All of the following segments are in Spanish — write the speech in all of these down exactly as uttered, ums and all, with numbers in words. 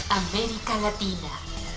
América Latina.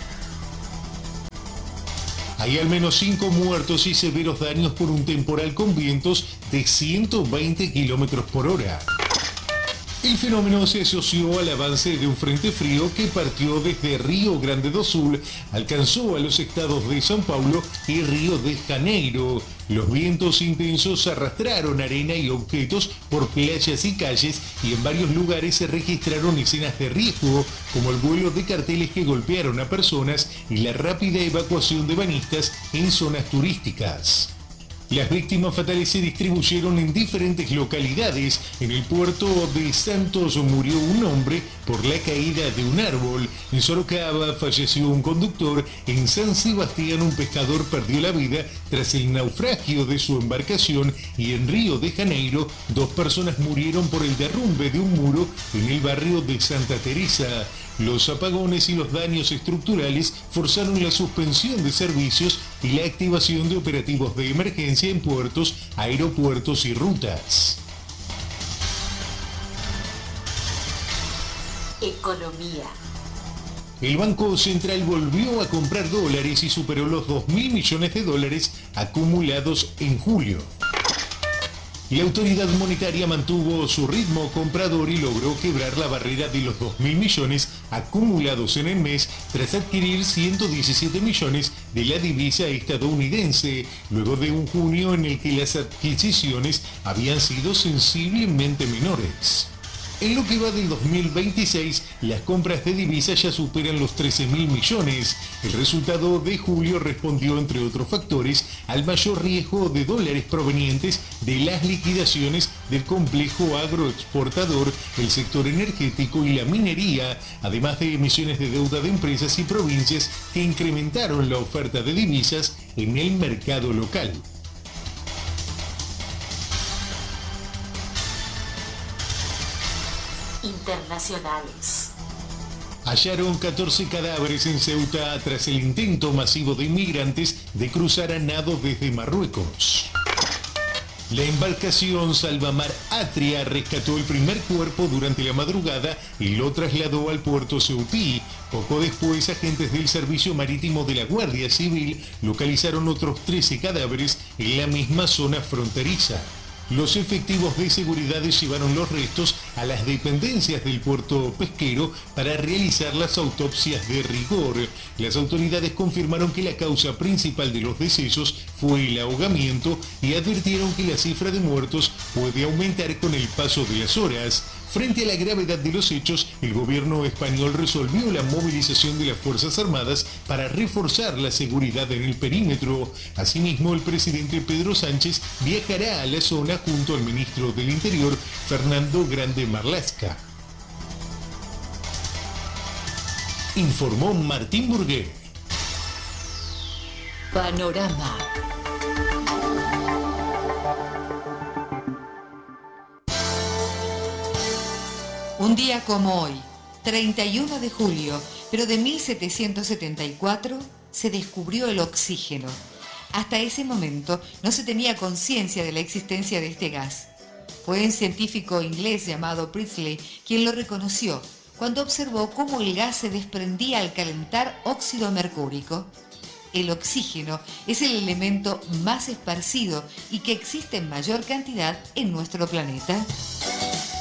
Hay al menos cinco muertos y severos daños por un temporal con vientos de ciento veinte kilómetros por hora. El fenómeno se asoció al avance de un frente frío que partió desde Río Grande do Sul, alcanzó a los estados de São Paulo y Río de Janeiro. Los vientos intensos arrastraron arena y objetos por playas y calles y en varios lugares se registraron escenas de riesgo, como el vuelo de carteles que golpearon a personas y la rápida evacuación de bañistas en zonas turísticas. Las víctimas fatales se distribuyeron en diferentes localidades. En el puerto de Santos murió un hombre por la caída de un árbol. En Sorocaba falleció un conductor. En San Sebastián un pescador perdió la vida tras el naufragio de su embarcación. Y en Río de Janeiro dos personas murieron por el derrumbe de un muro en el barrio de Santa Teresa. Los apagones y los daños estructurales forzaron la suspensión de servicios y la activación de operativos de emergencia en puertos, aeropuertos y rutas. Economía. El Banco Central volvió a comprar dólares y superó los dos mil millones de dólares acumulados en julio. La autoridad monetaria mantuvo su ritmo comprador y logró quebrar la barrera de los dos mil millones acumulados en el mes tras adquirir ciento diecisiete millones de la divisa estadounidense, luego de un junio en el que las adquisiciones habían sido sensiblemente menores. En lo que va del dos mil veintiséis, las compras de divisas ya superan los trece mil millones. El resultado de julio respondió, entre otros factores, al mayor riesgo de dólares provenientes de las liquidaciones del complejo agroexportador, el sector energético y la minería, además de emisiones de deuda de empresas y provincias que incrementaron la oferta de divisas en el mercado local. Internacionales. Hallaron catorce cadáveres en Ceuta tras el intento masivo de inmigrantes de cruzar a nado desde Marruecos. La embarcación Salvamar Atria rescató el primer cuerpo durante la madrugada y lo trasladó al puerto ceutí. Poco después, agentes del Servicio Marítimo de la Guardia Civil localizaron otros trece cadáveres en la misma zona fronteriza. Los efectivos de seguridad llevaron los restos a las dependencias del puerto pesquero para realizar las autopsias de rigor. Las autoridades confirmaron que la causa principal de los decesos fue el ahogamiento y advirtieron que la cifra de muertos puede aumentar con el paso de las horas. Frente a la gravedad de los hechos, el gobierno español resolvió la movilización de las Fuerzas Armadas para reforzar la seguridad en el perímetro. Asimismo, el presidente Pedro Sánchez viajará a la zona junto al ministro del Interior, Fernando Grande Marlaska. Informó Martín Burgué. Panorama. Un día como hoy, treinta y uno de julio, pero de mil setecientos setenta y cuatro, se descubrió el oxígeno. Hasta ese momento no se tenía conciencia de la existencia de este gas. Fue un científico inglés llamado Priestley quien lo reconoció cuando observó cómo el gas se desprendía al calentar óxido mercúrico. El oxígeno es el elemento más esparcido y que existe en mayor cantidad en nuestro planeta.